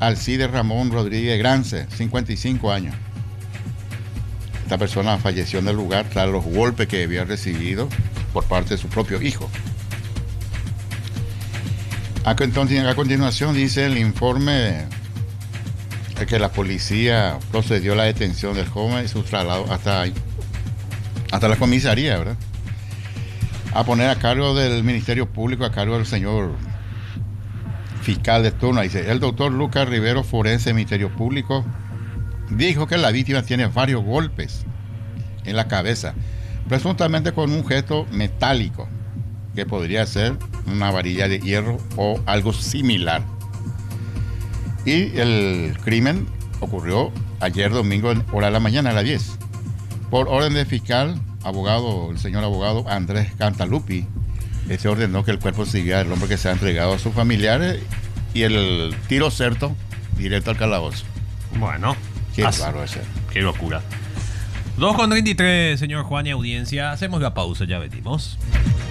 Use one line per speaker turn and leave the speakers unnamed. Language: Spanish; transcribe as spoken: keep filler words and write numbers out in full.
Alcide Ramón Rodríguez Grance, cincuenta y cinco años. Esta persona falleció en el lugar tras los golpes que había recibido por parte de su propio hijo. A, entonces, a continuación dice el informe que la policía procedió a la detención del joven y su traslado hasta, hasta la comisaría, ¿verdad? A poner a cargo del Ministerio Público, a cargo del señor fiscal de turno. Dice, el doctor Lucas Rivero, forense del Ministerio Público, dijo que la víctima tiene varios golpes en la cabeza, presuntamente con un gesto metálico, que podría ser una varilla de hierro o algo similar. Y el crimen ocurrió ayer domingo en hora de la mañana a las diez. Por orden del fiscal, abogado, el señor abogado Andrés Cantalupi, se ordenó que el cuerpo siguiera del hombre que se ha entregado a sus familiares y el tiro certo directo al calabozo.
Bueno,
qué bárbaro ese.
Qué locura. dos con treinta y tres, señor Juan y audiencia. Hacemos la pausa, ya venimos.